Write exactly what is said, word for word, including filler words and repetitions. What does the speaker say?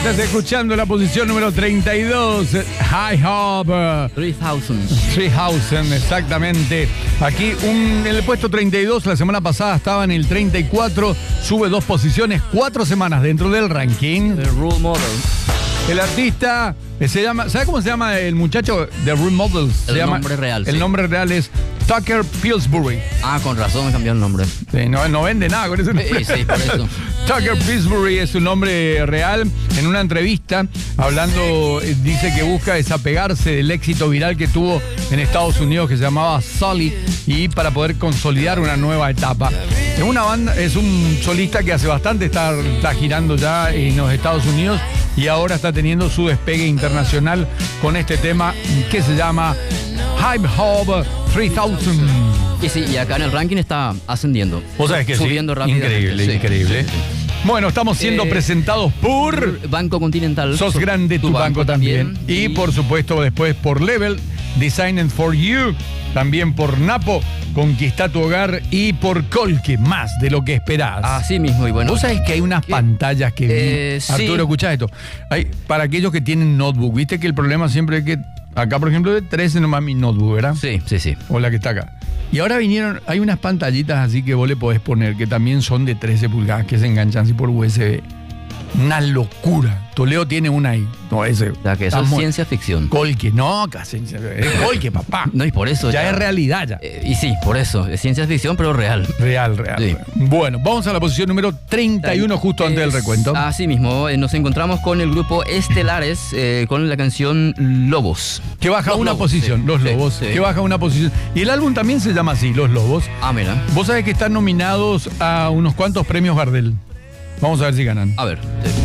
Estás escuchando la posición número treinta y dos, High Hope. tres mil. tres mil, exactamente. Aquí un, en el puesto treinta y dos, la semana pasada estaba en el treinta y cuatro, sube dos posiciones, cuatro semanas dentro del ranking. The Role Model. El artista se llama, ¿sabe cómo se llama el muchacho de Role Models? Se El llama, nombre real, El sí. nombre real es Tucker Pillsbury. Ah, con razón me cambió el nombre. Sí, no, no vende nada con ese nombre. Sí, sí, por eso. Tucker Pillsbury es su nombre real. En una entrevista, hablando, eh, dice que busca desapegarse del éxito viral que tuvo en Estados Unidos, que se llamaba Sully, y para poder consolidar una nueva etapa. Es una banda, es un solista que hace bastante está, está girando ya en los Estados Unidos y ahora está teniendo su despegue internacional con este tema que se llama High Hope tres mil. Y sí, y acá en el ranking está ascendiendo. ¿Vos sabés que Subiendo sí? rápidamente. Increíble, Sí, increíble. sí, sí. Bueno, estamos siendo Eh, presentados por Banco Continental. Sos Grande, tu, banco, también. Y, Y por supuesto después por Level, Designed for You. También por Napo, Conquista tu hogar. Y por Colque, más de lo que esperás. Así mismo, y bueno. Vos sabés que hay unas ¿Qué? pantallas que vi. Eh, sí. Arturo, escuchá esto. Hay, para aquellos que tienen notebook, viste que el problema siempre es que acá, por ejemplo, de trece nomás mi notebook, ¿verdad? Sí, sí, sí. O la que está acá. Y ahora vinieron, hay unas pantallitas así que vos le podés poner, que también son de trece pulgadas, que se enganchan así por U S B. Una locura. Toledo tiene una ahí. No, ese. O sea, que eso es estamos- ciencia ficción. Colque, no, casi. Es Colque, papá. No, y por eso. Ya es realidad, ya. Eh, y sí, por eso. Es ciencia ficción, pero real. Real, real. Sí. Bueno, vamos a la posición número treinta y uno, justo antes del Es- recuento. Así mismo, eh, nos encontramos con el grupo Estelares eh, con la canción Lobos. Que baja Los una Lobos, posición, sí. Los Sí, Lobos. sí. Que baja una posición. Y el álbum también se llama así, Los Lobos. Ah, mira. Vos sabés que están nominados a unos cuantos premios Gardel. Vamos a ver si ganan. A ver.